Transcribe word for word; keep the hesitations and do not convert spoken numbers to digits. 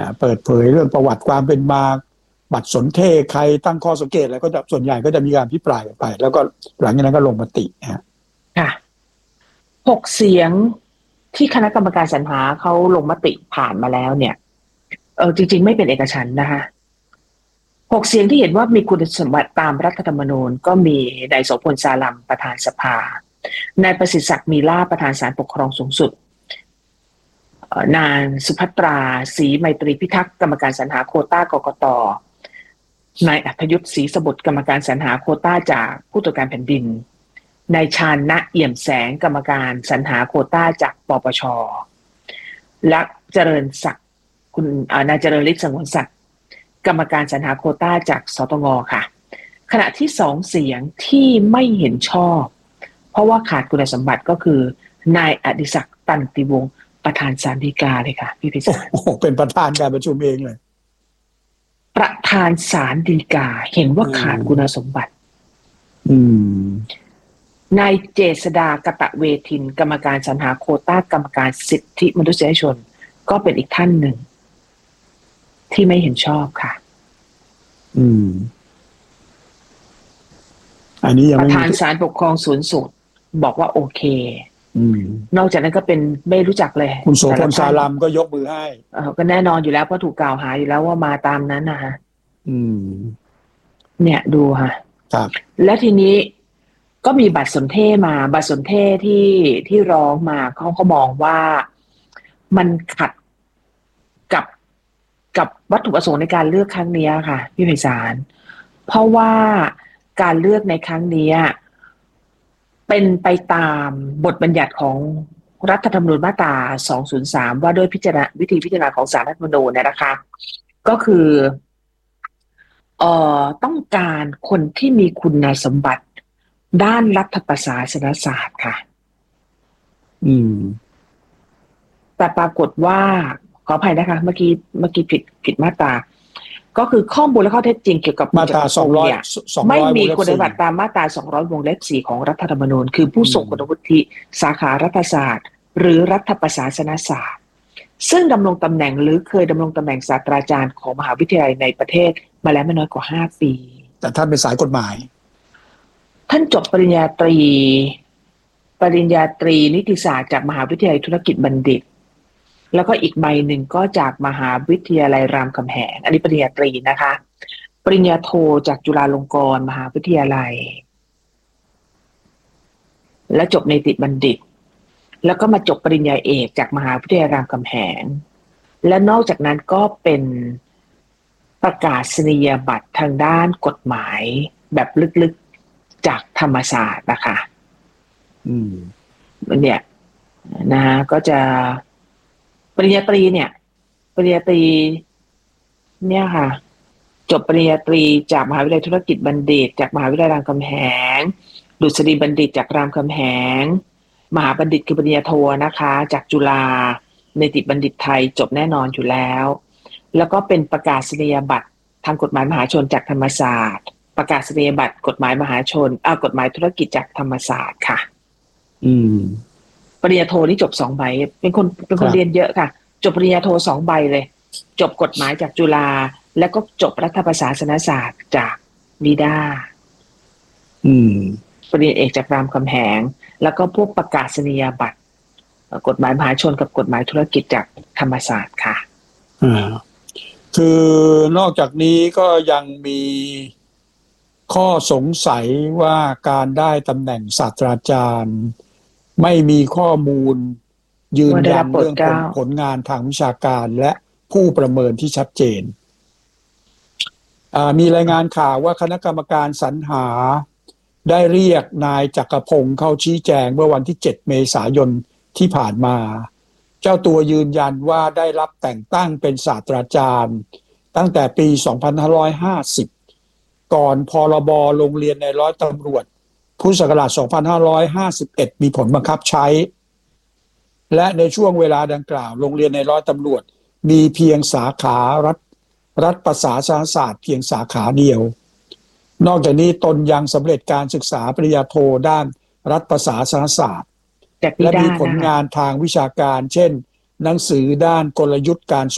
เปิดเผยเรื่องประวัติความเป็นมาบัตรสนเทศใครตั้งข้อสังเกตอะไรก็จะส่วนใหญ่ก็จะมีการพิปรายไปแล้วก็หลังจากนั้นก็ลงมติฮะค่ะหกเสียงที่คณะกรรมการสรรหาเขาลงมติผ่านมาแล้วเนี่ยเออจริงๆไม่เป็นเอกฉันท์นะคะหกเสียงที่เห็นว่ามีคุณสมบัติตามรัฐธรรมนูญก็มีนายโสพลซาลัมประธานสภานายประสิทธิ์ศักดิ์มีลาภประธานศาลปกครองสูงสุดนางสุภัตราศรีไมตรีพิทักษ์กรรมการสรรหาโควต้ากกต.นายอัธยุทธศรีสบุตรกรรมการสรรหาโควต้าจากผู้ตรวจการแผ่นดินนายชาญณเอี่ยมแสงกรรมการสรรหาโควต้าจากปปช.และเจริญศักดิ์คุณนายเจริญฤทธิ์สงวนศักดิ์กรรมการสรรหาโควต้าจากสตง.ค่ะขณะที่สองเสียงที่ไม่เห็นชอบเพราะว่าขาดคุณสมบัติก็คือนายอดิศักดิ์ตันติวงศ์ประธานศาลฎีกาเลยค่ะพี่พิศาลโอ้โหเป็นประธานการประชุมเองเลยประธานศาลฎีกาเห็นว่าขาดคุณสมบัติอืมนายเจษฎากตะเวทินกรรมการสรรหาโควต้ากรรมการสิทธิมนุษยชนก็เป็นอีกท่านหนึ่งที่ไม่เห็นชอบค่ะอืมอันนี้ยังประธานศาลปกครองสูงสุดบอกว่าโอเคอืมนอกจากนั้นก็เป็นไม่รู้จักเลยคุณโสพลซาลัมก็ยกมือให้เออก็แน่นอนอยู่แล้วเพราะถูกกล่าวหาอยู่แล้วว่ามาตามนั้นนะฮะอืมเนี่ยดูฮะครับและทีนี้ก็มีบัตรสนเทศมาบัตรสนเทศที่ที่ร้องมาเขาก็มองว่ามันขัดกับกับวัตถุประสงค์ในการเลือกครั้งนี้ค่ะพี่ไพศาลเพราะว่าการเลือกในครั้งนี้เป็นไปตามบทบัญญัติของรัฐธรรมนูญมาตราสองศูนย์สามว่าด้วยพิจารณาวิธีพิจารณาของศาลรัฐธรรมนูญเนี่ยนะคะก็คือเอ่อต้องการคนที่มีคุณสมบัติด้านรัฐประศาสนศาสตร์ค่ะอืมแต่ปรากฏว่าขออภัยนะคะเมื่อกี้เมื่อกี้ผิดผิดมาตราก็คือข้อมูลและข้อเท็จจริงเกี่ยวกับมาตราสองร้อยไม่มีคุณสมบัติตามมาตราสองร้อยวงเล็บสี่ของรัฐธรรมนูญคือผู้ทรงคุณวุฒิสาขารัฐศาสตร์หรือรัฐประศาสนศาสตร์ซึ่งดำรงตำแหน่งหรือเคยดำรงตำแหน่งศาสตราจารย์ของมหาวิทยาลัยในประเทศมาแล้วไม่น้อยกว่าห้าปีแต่ท่านเป็นสายกฎหมายท่านจบปริญญาตรีปริญญาตรีนิติศาสตร์จากมหาวิทยาลัยธุรกิจบัณฑิตแล้วก็อีกใบหนึ่งก็จากมหาวิทยาลัยรามคำแหงอันนี้ปริญญาตรีนะคะปริญญาโทจากจุฬาลงกรณ์มหาวิทยาลัยและจบในติบัณฑิตแล้วก็มาจบปริญญาเอกจากมหาวิทยาลัยรามคำแหงและนอกจากนั้นก็เป็นประกาศนียบัตรทางด้านกฎหมายแบบลึกๆจากธรรมศาสตร์นะคะอืมเนี่ยนะฮะก็จะปริญญาตรีเนี่ยปริญญาตรีเนี่ยค่ะจบปริญญาตรีจากมหาวิทยาลัยธุรกิจบัณฑิตจากมหาวิทยาลัยรามคำแหงดุษฎีบัณฑิตจากรามคำแหงมหาบัณฑิตคือปริญญาโทนะคะจากจุฬาในติบัณฑิตไทยจบแน่นอนอยู่แล้วแล้วก็เป็นประกาศนียบัตรทางกฎหมายมหาชนจากธรรมศาสตร์ประกาศนียบัตรกฎหมายมหาชนอ่ากฎหมายธุรกิจจากธรรมศาสตร์ค่ะอืมปริญญาโทนี่จบสองใบเป็นคนเป็นคนเรียนเยอะค่ะจบปริญญาโทสองใบเลยจบกฎหมายจากจุฬาแล้วก็จบรัฐประศาสนศาสตร์จากนิด้าอืมปริญญาเอกจากรามคำแหงแล้วก็พวกประกาศนียบัตรกฎหมายมหาชนกับกฎหมายธุรกิจจากธรรมศาสตร์ค่ะอ่าคือนอกจากนี้ก็ยังมีข้อสงสัยว่าการได้ตำแหน่งศาสตราจารย์ไม่มีข้อมูลยืนยันเรื่องผลผลงานทางวิชาการและผู้ประเมินที่ชัดเจนมีรายงานข่าวว่าคณะกรรมการสรรหาได้เรียกนายจักรพงศ์เข้าชี้แจงเมื่อวันที่เจ็ดเมษายนที่ผ่านมาเจ้าตัวยืนยันว่าได้รับแต่งตั้งเป็นศาสตราจารย์ตั้งแต่ปีสองพันห้าร้อยห้าสิบก่อนพรบโรงเรียนในร้อยตำรวจพุทธศักราชสองพันห้าร้อยห้าสิบเอ็ดมีผลบังคับใช้และในช่วงเวลาดังกล่าวโรงเรียนในร้อยตำรวจมีเพียงสาขารัฐรัฐประศาสนศาสตร์เพียงสาขาเดียวนอกจากนี้ตนยังสำเร็จการศึกษาปริญญาโทด้านรัฐประศาสนศาสตร์และมีผลงานทางวิชาการเช่นหนังสือด้านกลยุทธ์การ